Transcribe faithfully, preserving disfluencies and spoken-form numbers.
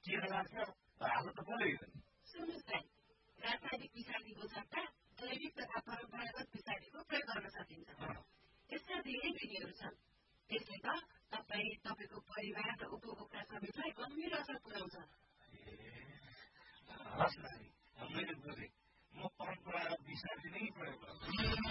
चिया लाग्छ हाल्नु त पर्यो नि सुन्नुहोस् भाइ रासायनिक पिसाबीको सट्टा जैविक तथा परम्परागत पिसाबीको प्रयोग गर्न सकिन्छ यसका धेरै विधिहरू छन् त्यसले त तपाईँ तपाईँको परिवार र उपभोक्ता समेतलाई गम्भीर असर पुर्याउँछ हस् नानी मैले बुझेँ म परम्परागत पिसाबी नै प्रयोग गर्छु